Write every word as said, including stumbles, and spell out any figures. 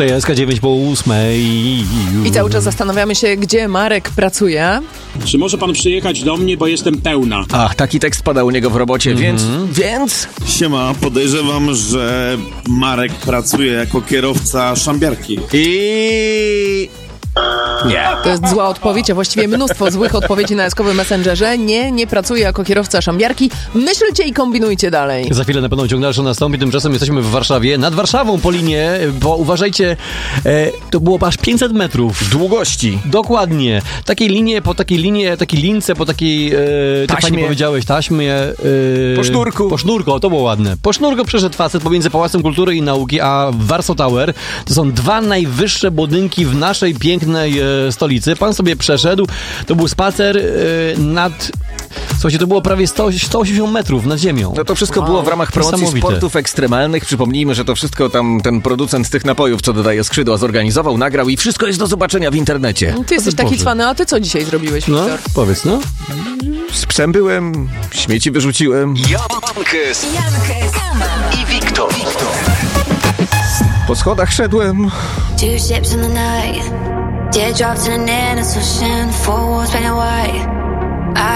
Tutaj S K dziewięć po ósmej. I cały czas zastanawiamy się, gdzie Marek pracuje. Czy może pan przyjechać do mnie, bo jestem pełna? Ach, taki tekst pada u niego w robocie, mm-hmm. więc... Więc... Siema, podejrzewam, że Marek pracuje jako kierowca szambiarki. I... Nie. To jest zła odpowiedź, a właściwie mnóstwo złych odpowiedzi na eskowym Messengerze. Nie, nie pracuję jako kierowca szambiarki. Myślcie i kombinujcie dalej. Za chwilę na pewno ciąg dalszy nastąpi. Tymczasem jesteśmy w Warszawie. Nad Warszawą po linie, bo uważajcie, e, to było aż pięćset metrów. Długości. Dokładnie. Takiej linie, po takiej linie, takiej lince, po takiej, e, tak fajnie powiedziałeś, taśmie. E, po sznurku. Po sznurku, to było ładne. Po sznurku przeszedł facet pomiędzy Pałacem Kultury i Nauki, a Warsaw Tower. To są dwa najwyższe budynki w naszej pięknej e, stolicy. Pan sobie przeszedł. To był spacer e, nad... Słuchajcie, to było prawie sto, sto osiemdziesiąt metrów nad ziemią. No to wszystko wow. było w ramach promocji sportów ekstremalnych. Przypomnijmy, że to wszystko tam ten producent tych napojów, co dodaje skrzydła, zorganizował, nagrał i wszystko jest do zobaczenia w internecie. Ty jesteś taki cwany, a ty co dzisiaj zrobiłeś, Wiktor? No, powiedz, no. Z psem byłem, śmieci wyrzuciłem. Jankes i Wiktor. Po schodach szedłem. Two ships in the night, teardrops in an endless ocean, four walls painted white.